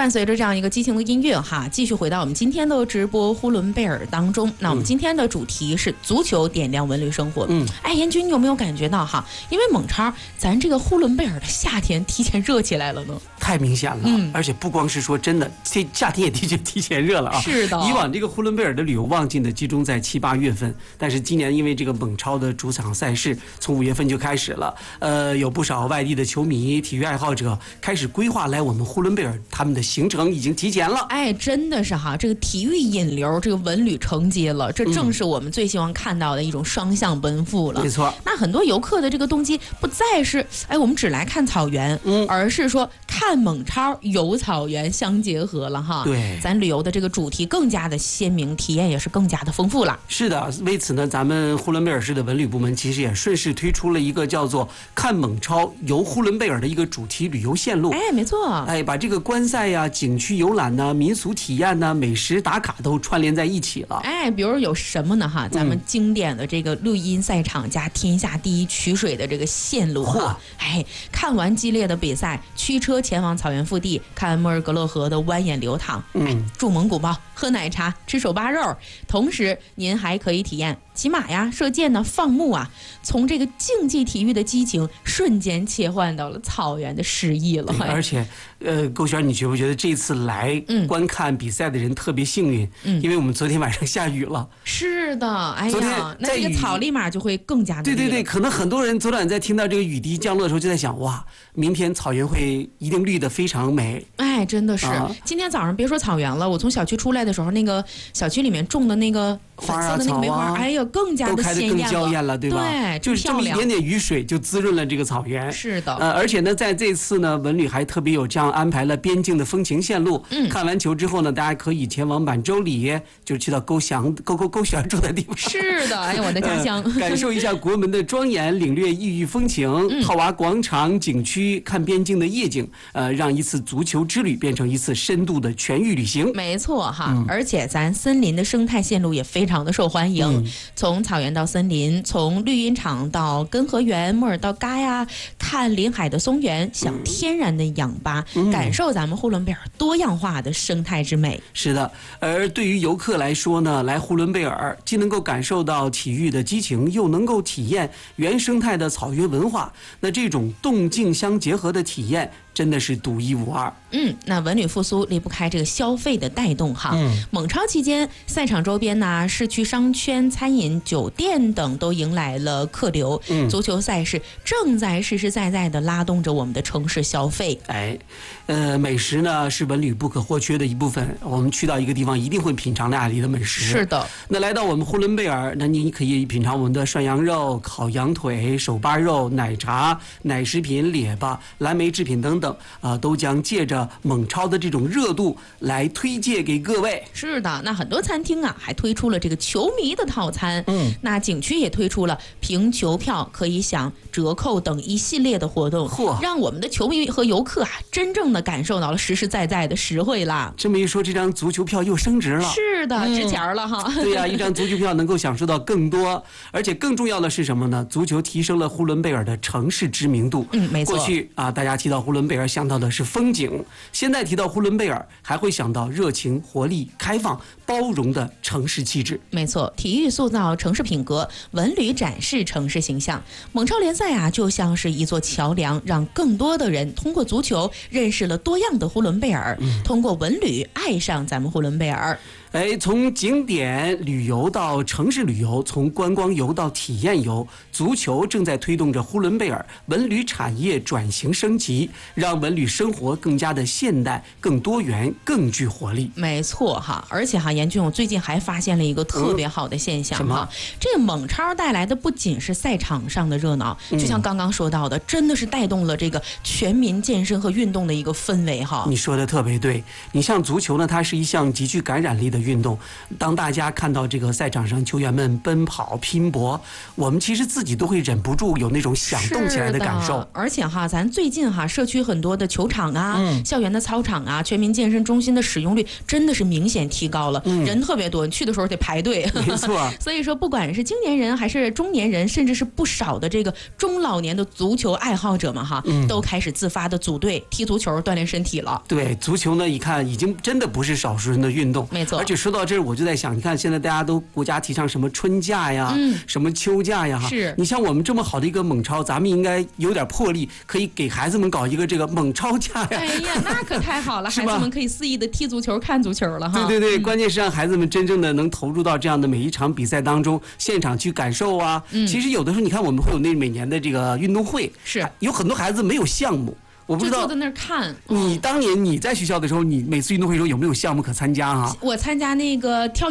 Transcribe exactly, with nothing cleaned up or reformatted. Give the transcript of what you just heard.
伴随着这样一个激情的音乐哈，继续回到我们今天的直播呼伦贝尔当中。那我们今天的主题是足球点亮文旅生活。嗯，哎，严军，你有没有感觉到哈？因为猛超，咱这个呼伦贝尔的夏天提前热起来了呢？ 太明显了，嗯，而且不光是说真的，这夏天也的确提前热了啊。 是的， 以往这个呼伦贝尔的旅游旺季呢，集中在七八月份，但是今年因为这个猛超的主场赛事从五月份就开始了，呃，有不少外地的球迷、体育爱好者开始规划来我们呼伦贝尔，他们的行程已经提前了。 哎，真的是哈，这个体育引流，这个文旅承接了，这正是我们最希望看到的一种双向奔赴了。 嗯、没错， 那很多游客的这个动机不再是哎，我们只来看草原，嗯，而是说看猛超游草原相结合了哈。 对， 咱旅游的这个主题更加的鲜明，体验也是更加的丰富了。 是的，为此呢，咱们呼伦贝尔市的文旅部门其实也顺势推出了一个叫做“看猛超游呼伦贝尔”的一个主题旅游线路。 哎，没错， 哎，把这个观赛呀、景区游览呐、民俗体验呐、美食打卡都串联在一起了。 哎，比如有什么呢？哈，咱们经典的这个绿茵赛场加天下第一曲水的这个线路哈。哎，看完激烈的比赛，驱车前往草原腹地，看莫尔格勒河的蜿蜒流淌，嗯，住蒙古包，喝奶茶，吃手扒肉，同时您还可以体验骑马呀、射箭呢、放牧啊，从这个竞技体育的激情瞬间切换到了草原的诗意了。 而且，呃，勾璇，你觉不觉得这次来观看比赛的人特别幸运？嗯，因为我们昨天晚上下雨了。 是的，哎呀，那这个草立马就会更加的对对对，可能很多人昨晚在听到这个雨滴降落的时候，就在想，哇，明天草原会一定绿得非常美。 哎，真的是，啊、今天早上别说草原了，我从小区出来的时候，那个小区里面种的那个粉色的那个梅花，哎呀，更加的鲜艳了，都开得更娇艳了，对吧？ 对， 就是这么一点点雨水就滋润了这个草原。 是的， 呃，而且呢，在这次呢，文旅还特别有这样安排了边境的风情线路。嗯，看完球之后呢，大家可以前往满洲里，就去到勾翔、勾勾勾璇住的地方。 是的，哎呀，我的家乡， 呃，感受一下国门的庄严，领略异域风情。嗯，套娃广场景区看边境的夜景，呃，让一次足球之旅变成一次深度的全域旅行。 没错哈，嗯，而且咱森林的生态线路也非常的受欢迎。嗯，从草原到森林，从绿茵场到根河园、莫尔道嘎呀，看临海的松原，享天然的氧吧，嗯，感受咱们呼伦贝尔多样化的生态之美。 是的，而对于游客来说呢，来呼伦贝尔既能够感受到体育的激情，又能够体验原生态的草原文化，那这种动静相结合的体验真的是独一无二。 嗯，那文旅复苏离不开这个消费的带动哈。嗯，猛超期间，赛场周边呐、市区商圈、餐饮、酒店等都迎来了客流。嗯，足球赛事正在实实在在的拉动着我们的城市消费。 哎，呃，美食呢是文旅不可或缺的一部分。我们去到一个地方，一定会品尝那里的美食。 是的。 那来到我们呼伦贝尔，那你可以品尝我们的涮羊肉、烤羊腿、手扒肉、奶茶、奶食品、列巴、蓝莓制品等等。啊、呃，都将借着猛超的这种热度来推荐给各位。 是的，那很多餐厅啊还推出了这个球迷的套餐，嗯，那景区也推出了凭球票可以享折扣等一系列的活动，让我们的球迷和游客啊真正的感受到了实实在在的实惠啦。 这么一说，这张足球票又升值了。 是的，嗯、值钱了哈。 对呀、啊，一张足球票能够享受到更多，而且更重要的是什么呢？足球提升了呼伦贝尔的城市知名度。 嗯，没错。 过去啊，大家提到呼伦贝尔想到的是风景，现在提到呼伦贝尔还会想到热情、活力、开放、包容的城市气质。 没错，体育塑造城市品格，文旅展示城市形象。猛超联赛啊，就像是一座桥梁，让更多的人通过足球认识了多样的呼伦贝尔，嗯、通过文旅爱上咱们呼伦贝尔。 哎，从景点旅游到城市旅游，从观光游到体验游，足球正在推动着呼伦贝尔文旅产业转型升级，让文旅生活更加的现代、更多元、更具活力。 没错哈，而且哈，严俊，我最近还发现了一个特别好的现象哈、嗯，这个猛超带来的不仅是赛场上的热闹，就像刚刚说到的，真的是带动了这个全民健身和运动的一个氛围哈。 你说的特别对，你像足球呢，它是一项极具感染力的运动。当大家看到这个赛场上球员们奔跑拼搏，我们其实自己都会忍不住有那种想动起来的感受。 而且哈，咱最近哈社区很多的球场啊、嗯、校园的操场啊、全民健身中心的使用率真的是明显提高了，嗯、人特别多，你去的时候得排队。 没错。 所以说，不管是青年人还是中年人，甚至是不少的这个中老年的足球爱好者们哈，嗯、都开始自发的组队踢足球锻炼身体了。 对，足球呢，一看已经真的不是少数人的运动。 没错。 而且说到这儿，我就在想，你看现在大家都国家提倡什么春假呀，嗯、什么秋假呀，哈， 是。 你像我们这么好的一个猛超，咱们应该有点魄力，可以给孩子们搞一个这个猛超假呀。 哎呀，那可太好了，孩子们可以肆意的踢足球、看足球了哈。 对对对， 嗯、 关键是让孩子们真正的能投入到这样的每一场比赛当中，现场去感受啊。嗯、其实有的时候，你看我们会有那每年的这个运动会， 是有很多孩子没有项目。我不知道就坐在那儿看。 你当年你在学校的时候，你每次运动会的时候有没有项目可参加啊？ 我参加那个跳